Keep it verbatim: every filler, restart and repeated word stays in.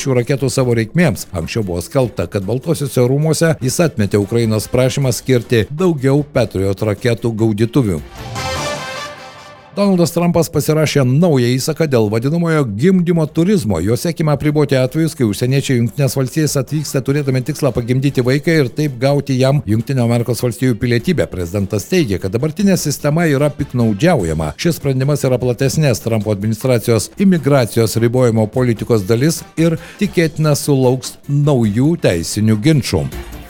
šių raketų savo reikmėms. Anksčiau buvo skelbta, kad Baltuosiuose rūmuose jis atmetė Ukrainos prašymą skirti daugiau Patriot raketų gaudytuvių. Donaldas Trumpas pasirašė naują įsaką dėl vadinamojo gimdymo turizmo. Jo siekiama apriboti atvejus, kai užsieniečiai Jungtinės valstijas atvyksta turėdami tikslą pagimdyti vaiką ir taip gauti jam Jungtinių Amerikos valstijų pilietybę. Prezidentas teigia, kad dabartinė sistema yra piktnaudžiaujama. Šis sprendimas yra platesnės Trumpo administracijos imigracijos ribojimo politikos dalis ir tikėtina sulauks naujų teisinių ginčų.